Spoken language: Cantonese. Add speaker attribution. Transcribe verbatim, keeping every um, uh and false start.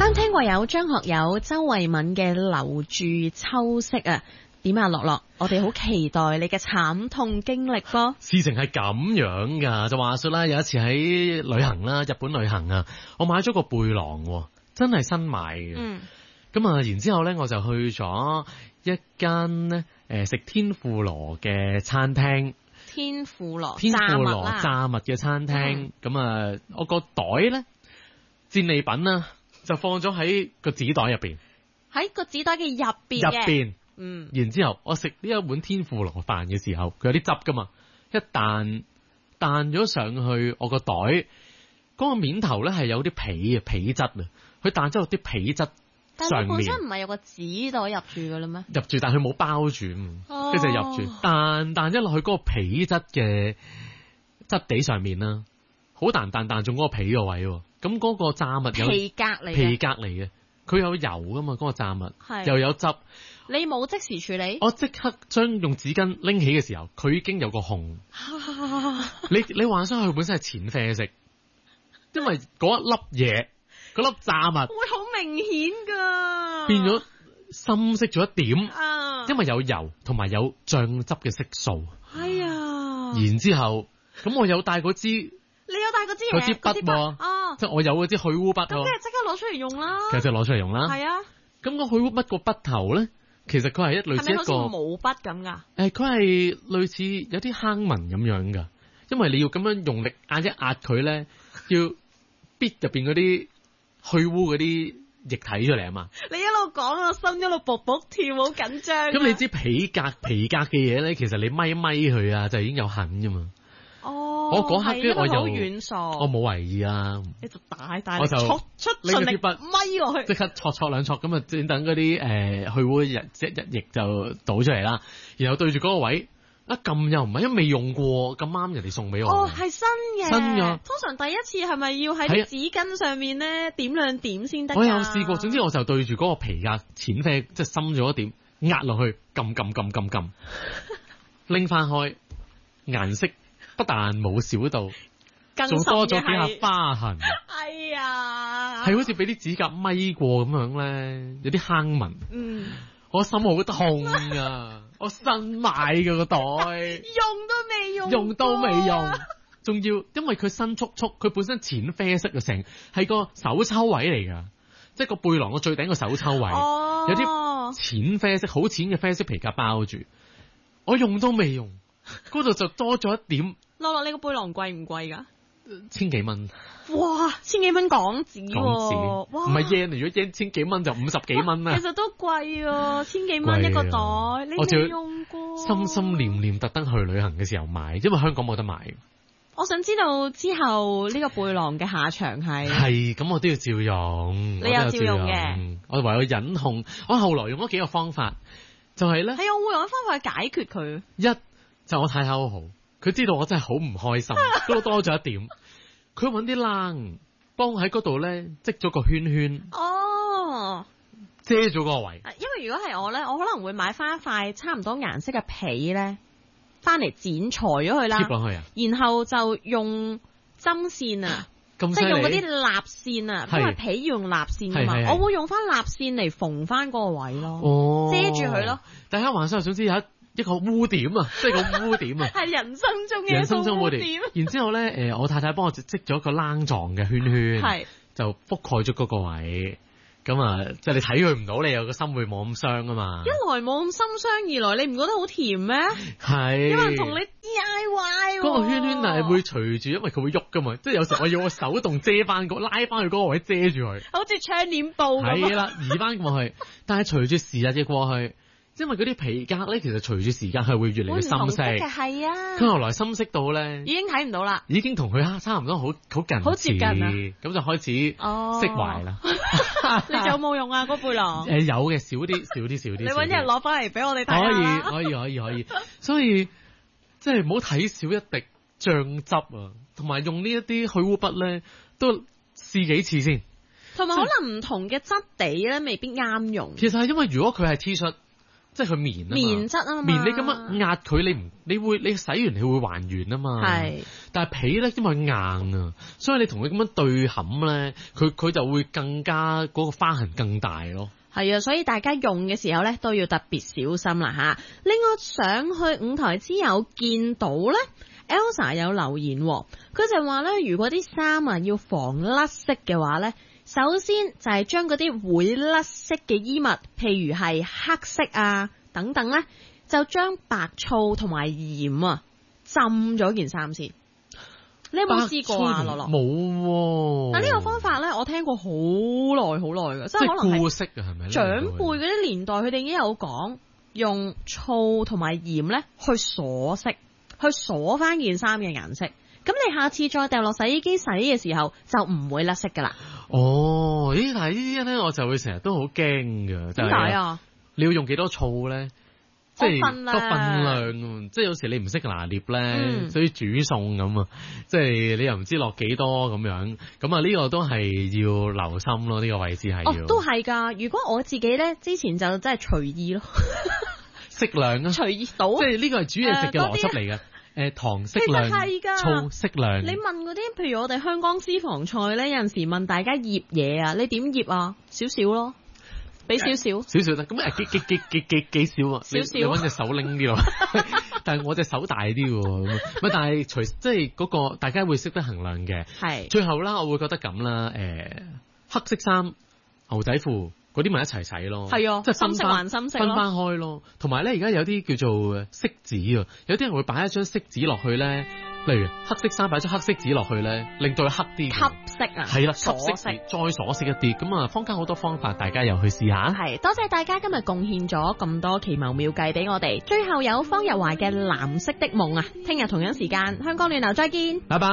Speaker 1: 啱聽過有張學友、周慧敏嘅留住秋色啊，點啊樂樂，我哋好期待你嘅慘痛經歷噃。
Speaker 2: 事情係咁樣噶，就話說啦，有一次喺旅行啦，日本旅行啊，我買咗個背囊，真係新買嘅。嗯，咁啊，然之後咧，我就去咗一間咧，誒食天婦羅嘅餐廳。
Speaker 1: 天婦羅，
Speaker 2: 天婦羅炸物嘅餐廳。咁、嗯、啊，我個袋咧，戰利品啦，就放咗喺個紙袋入邊。喺個紙袋嘅入邊入邊。嗯，然之後我食呢一碗天婦羅飯嘅時候，佢有啲汁噶嘛，一彈彈咗上去我個袋，嗰、嗰個面頭咧係有啲皮啊皮質啊，佢彈咗落啲皮質上面。但係本身唔係有個紙袋入住噶啦咩？入住，但係佢冇包住，跟住、哦、入住，彈彈一落去嗰個皮質嘅質地上面啦，好彈彈彈中嗰個皮個位，咁嗰個炸物有皮革嚟，皮革嚟嘅，佢有油噶嘛，嗰、嗰個炸物又有汁。你冇即時處理？我即刻將用紙巾拎起嘅時候，佢已經有個紅。你你幻想佢本身係淺啡色，因為嗰一粒嘢，嗰粒炸物會好明顯噶，變咗深色咗一點。啊、因為有油同埋有醬汁嘅色素。係啊。然之後，咁我有帶嗰支，你有帶嗰支嘢？嗰支筆喎。哦。即係我有嗰支去污筆。咁即係即刻攞出嚟用啦。其實就攞出嚟用啦。係啊。咁個去污筆個筆頭咧？其實佢係一類似一個，係咪好似毛筆咁噶？誒，佢係類似有啲坑紋咁樣噶，因為你要咁樣用力壓一壓佢咧，要逼入邊嗰啲去污嗰啲液體出嚟啊嘛！你一路講，我心一路卜卜跳，好緊張。咁你知皮革皮革嘅嘢咧，其實你咪咪佢啊，就已經有痕噶嘛。哦，我嗰刻跟我又我冇懷疑啊，你就大大力戳出盡力咪落去，即刻戳戳兩戳咁啊！先等嗰啲誒去污日即一液就倒出嚟啦，然後對住嗰個位一撳又唔係，因為未用過，咁啱人哋送俾我。哦，係新嘅，新嘅。通常第一次係咪要喺啲紙巾上面咧點兩點先得？我有試過，總之我就對住嗰個皮革淺啡，即係深咗一點，壓落去，撳撳撳撳撳，拎翻開，顏色不但冇少到，仲多咗幾下花痕。哎呀，係好似俾啲指甲咪過咁樣咧，有啲坑紋。嗯，我心好痛啊！我新買嘅個袋，用都未用，用都未用，仲要因為佢新簇簇，佢本身淺啡色嘅，成係個手抽位嚟噶，即係個背囊個最頂個手抽位，哦、有啲淺啡色，好淺嘅啡色皮革包住，我用都未用，嗰度就多咗一點。樂樂，你個背囊貴唔貴噶？千幾蚊。哇，千幾蚊港紙，港紙，哇，唔係 yen，如果 yen 千幾蚊就五十幾蚊啦。其實都貴啊，千幾蚊一個袋，你未用過。心心念念特登去旅行嘅時候買，因為香港冇得買。我想知道之後呢個背囊嘅下場係係咁，我都要照用。你有照用嘅，我唯有忍痛。我後來用咗幾個方法，就係咧，係我會用啲方法去解決佢。一就我太太好好。佢知道我真係好唔開心，都多咗一點。佢揾啲冷幫我喺嗰度咧織咗個圈圈，哦，遮咗個位。因為如果係我咧，我可能會買翻一塊差唔多顏色嘅皮咧，翻嚟剪裁咗佢啦，貼落去啊，然後就用針線啊，即係用嗰啲蠟線啊，因為皮要用蠟線噶嘛，我會用翻蠟線嚟縫翻嗰個位咯，哦，遮住佢咯。大家幻想總之有一。一個污點啊，即係個污點啊，係人生中嘅一個污點。然之後咧，誒、呃，我太太幫我織咗個冷狀嘅圈圈，係就覆蓋咗嗰個位。咁啊，即係你睇佢唔到，你有個心會冇咁傷啊嘛。一來冇咁心傷，二來你唔覺得好甜咩？係，因為同你 D I Y 嗰個圈圈係會隨住，因為佢會喐噶嘛。即係有時我要我手動遮翻個，拉翻去嗰個位遮住佢，好似窗簾布咁。係啦，移翻過去，但係隨住時日嘅過去。因為嗰啲皮革咧，其實隨住時間係會越嚟越深色嘅，係啊。佢後來深色到咧，已經睇唔到啦，已經同佢差唔多，好好近，好接近啊。咁就開始釋懷啦。你仲有冇用啊？嗰背囊？誒，有嘅，少啲，少啲，少啲。你搵日攞翻嚟俾我哋睇下。可以，可以，可以，可以。所以即係唔好睇少一滴醬汁啊，同埋用呢一啲去污筆咧，都試幾次先。同埋可能唔同嘅質地咧，未必啱用。其實係因為如果佢係 T 恤。 即係佢棉啊嘛，
Speaker 1: 棉質啊嘛，
Speaker 2: 棉你咁樣壓佢，你唔你會你洗完你會還原啊嘛。係，但係皮咧因為硬啊，所以你同佢咁樣對冚咧，佢佢就會更加嗰、嗰個花痕更大咯。
Speaker 1: 係啊，所以大家用嘅時候咧都要特別小心啦吓。另外上去五台之友見到咧 ，Elsa 有留言，佢就話咧，如果啲衫啊要防甩色嘅話咧。首先就係將嗰啲會甩色嘅衣物，譬如係黑色啊等等咧，就將白醋同埋鹽啊浸咗件衫先。你有冇試過啊？樂樂
Speaker 2: 冇。
Speaker 1: 但呢個方法咧，我聽過好耐好耐嘅，即係可能
Speaker 2: 固色嘅係咪？
Speaker 1: 長輩嗰啲年代，佢哋已經有講用醋同埋鹽咧去鎖色，去鎖翻件衫嘅顏色。咁你下次再掉落洗衣機洗嘅時候，就唔會甩色噶啦。
Speaker 2: 哦，咦？但係呢啲咧，我就會成日都好驚㗎。點解啊？你要用幾多醋咧？即係個份量，即係有時你唔識拿捏咧，嗯、所以煮餸咁啊，即係你又唔知落幾多咁樣。咁啊，呢個都係要留心咯。呢、呢個位置係要。哦，都係㗎。如果我自己咧，之前就真係隨意咯，適量啊，隨意倒。即係呢個係煮嘢食嘅邏輯嚟嘅。誒、呃，糖適量，醋適量。你問嗰啲，譬如我哋香港私房菜咧，有陣時問大家醃嘢啊，你點醃啊？少少咯，俾少少，少少得。咁誒，幾幾幾幾幾幾少啊？少少，你揾隻手拎啲咯。但係我隻手大啲喎，咁但係除即係嗰個大家會識得衡量嘅。係。最後啦，我會覺得咁啦，誒、呃，黑色衫、牛仔褲。嗰啲咪一齊洗咯，係啊，即係深色還深色，分翻開咯。同埋咧，而家有啲叫做色紙啊，有啲人會擺一張色紙落去咧，例如黑色衫擺張黑色紙落去咧，令到佢黑啲，吸色啊，係啦，吸色再鎖色一啲。咁啊，坊間好多方法，大家又去試下。係，多謝大家今日貢獻咗咁多奇謀妙計俾我哋。最後有方日華嘅藍色的夢啊，聽日同樣時間香港暖流再見，拜拜。